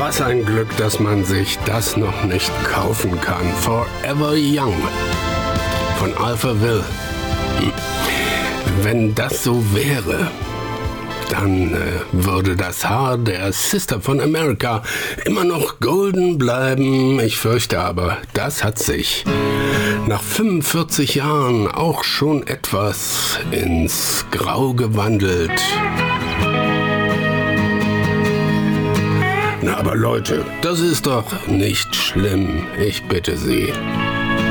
Was ein Glück, dass man sich das noch nicht kaufen kann. Forever Young von Alphaville. Wenn das so wäre, dann würde das Haar der Sister von America immer noch golden bleiben. Ich fürchte aber, das hat sich nach 45 Jahren auch schon etwas ins Grau gewandelt. Na, aber Leute, das ist doch nicht schlimm. Ich bitte Sie.